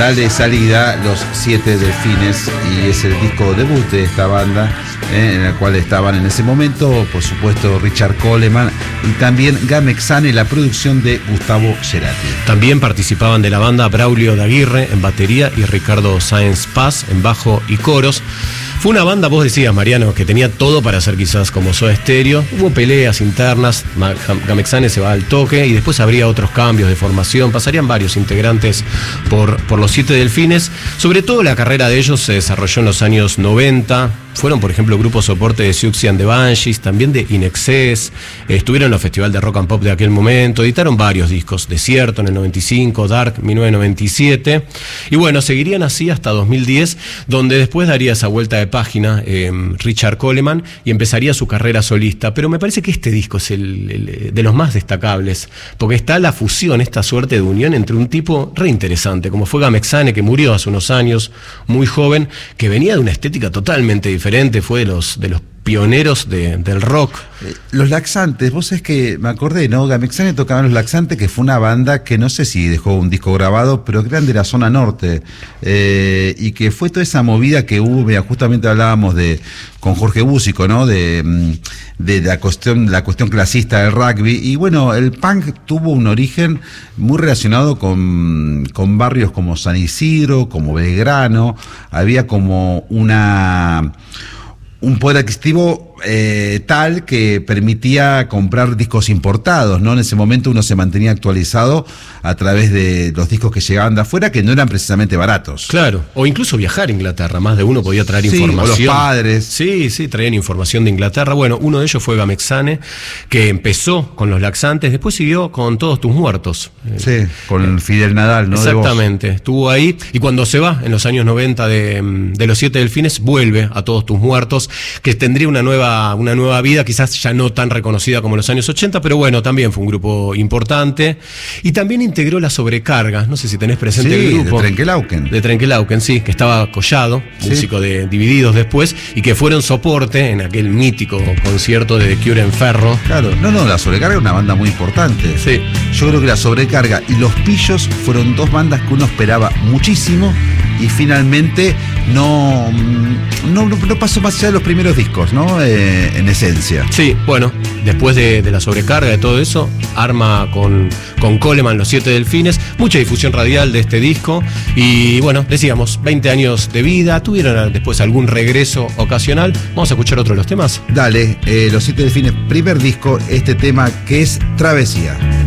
dale salida Los Siete Delfines, y es el disco debut de esta banda, en el cual estaban en ese momento, por supuesto, Richard Coleman y también Gamexane, la producción de Gustavo Cerati. También participaban de la banda Braulio Daguirre en batería y Ricardo Sáenz Paz en bajo y coros. Fue una banda, vos decías, Mariano, que tenía todo para ser quizás como Soda Stereo. Hubo peleas internas, Gamexane se va al toque y después habría otros cambios de formación. Pasarían varios integrantes por Los Siete Delfines. Sobre todo la carrera de ellos se desarrolló en los años 90. Fueron, por ejemplo, grupo soporte de Siouxsie and the Banshees, también de In Excess. Estuvieron en los festivales de rock and pop de aquel momento. Editaron varios discos. Desierto en el 95, Dark 1997. Y bueno, seguirían así hasta 2010, donde después daría esa vuelta de página Richard Coleman y empezaría su carrera solista. Pero me parece que este disco es el de los más destacables, porque está la fusión, esta suerte de unión entre un tipo re interesante, como fue Gamexane, que murió hace unos años, muy joven, que venía de una estética totalmente diferente, fue de los pioneros del rock. Los Laxantes, vos sabés que me acordé, ¿no? Gamexane tocaban Los Laxantes, que fue una banda que no sé si dejó un disco grabado, pero que eran de la zona norte, y que fue toda esa movida que hubo, mira, justamente hablábamos con Jorge Búsico, ¿no? De la cuestión clasista del rugby, y bueno, el punk tuvo un origen muy relacionado con barrios como San Isidro, como Belgrano. Había como un poder adquisitivo tal que permitía comprar discos importados, ¿no? En ese momento uno se mantenía actualizado a través de los discos que llegaban de afuera, que no eran precisamente baratos. Claro, o incluso viajar a Inglaterra, más de uno podía traer información. O los padres. Sí, traían información de Inglaterra. Bueno, uno de ellos fue Gamexane, que empezó con Los Laxantes, después siguió con Todos Tus Muertos. Sí, con Fidel Nadal, ¿no? Exactamente, estuvo ahí, y cuando se va, en los años 90 de Los Siete Delfines, vuelve a Todos Tus Muertos, que tendría una nueva vida, quizás ya no tan reconocida como en los años 80, pero bueno, también fue un grupo importante. Y también integró La Sobrecarga, no sé si tenés presente el grupo. De Trenkelauken. De Trenkelauken, sí, que estaba Collado, músico de Divididos después, y que fueron soporte en aquel mítico concierto de The Cure en Ferro. Claro, La Sobrecarga es una banda muy importante. Sí. Yo creo que La Sobrecarga y Los Pillos fueron dos bandas que uno esperaba muchísimo, y finalmente no pasó más allá de los primeros discos, ¿no? En esencia. Sí, bueno, después de La Sobrecarga, de todo eso, arma con Coleman Los Siete Delfines, mucha difusión radial de este disco, y bueno, decíamos, 20 años de vida, tuvieron después algún regreso ocasional. Vamos a escuchar otro de los temas. Dale, Los Siete Delfines, primer disco, este tema que es Travesía.